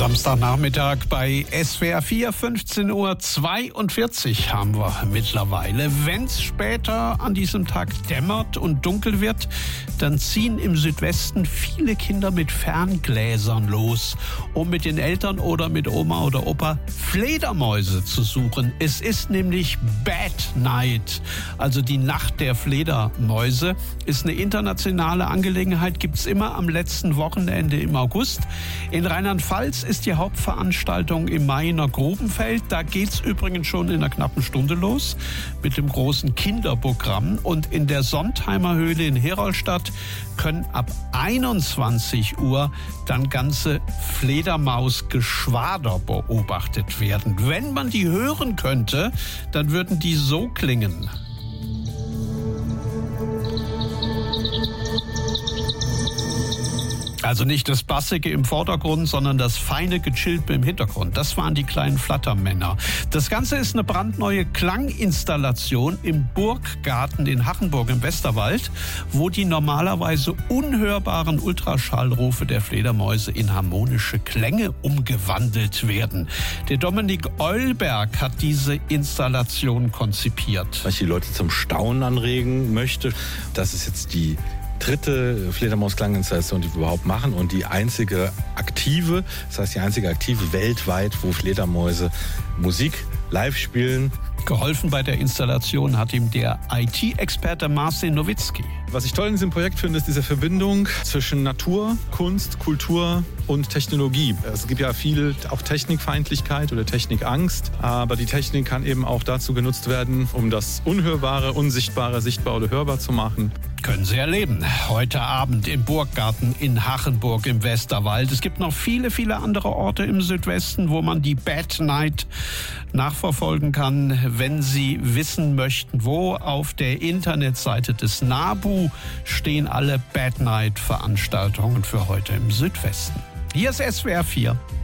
Samstagnachmittag bei SWR 4, 15:42 Uhr haben wir mittlerweile. Wenn es später an diesem Tag dämmert und dunkel wird, dann ziehen im Südwesten viele Kinder mit Ferngläsern los, um mit den Eltern oder mit Oma oder Opa Fledermäuse zu suchen. Es ist nämlich Bat Night, also die Nacht der Fledermäuse. Ist eine internationale Angelegenheit, gibt es immer am letzten Wochenende im August. In Rheinland-Pfalz ist die Hauptveranstaltung im Mainer Grubenfeld. Da geht's übrigens schon in einer knappen Stunde los mit dem großen Kinderprogramm. Und in der Sontheimer Höhle in Herolstadt können ab 21 Uhr dann ganze Fledermausgeschwader beobachtet werden. Wenn man die hören könnte, dann würden die so klingen. Also nicht das Bassige im Vordergrund, sondern das feine Gechilpe im Hintergrund. Das waren die kleinen Flattermänner. Das Ganze ist eine brandneue Klanginstallation im Burggarten in Hachenburg im Westerwald, wo die normalerweise unhörbaren Ultraschallrufe der Fledermäuse in harmonische Klänge umgewandelt werden. Der Dominik Eulberg hat diese Installation konzipiert. Was ich die Leute zum Staunen anregen möchte, das ist jetzt die dritte Fledermaus-Klanginstallation, die wir überhaupt machen und die einzige aktive, das heißt die einzige aktive weltweit, wo Fledermäuse Musik live spielen. Geholfen bei der Installation hat ihm der IT-Experte Marcin Nowitzki. Was ich toll in diesem Projekt finde, ist diese Verbindung zwischen Natur, Kunst, Kultur und Technologie. Es gibt ja viel auch Technikfeindlichkeit oder Technikangst, aber die Technik kann eben auch dazu genutzt werden, um das Unhörbare, Unsichtbare sichtbar oder hörbar zu machen. Können Sie erleben. Heute Abend im Burggarten in Hachenburg im Westerwald. Es gibt noch viele, viele andere Orte im Südwesten, wo man die Bat Night nachverfolgen kann. Wenn Sie wissen möchten, wo, auf der Internetseite des NABU stehen alle Bat Night Veranstaltungen für heute im Südwesten. Hier ist SWR 4.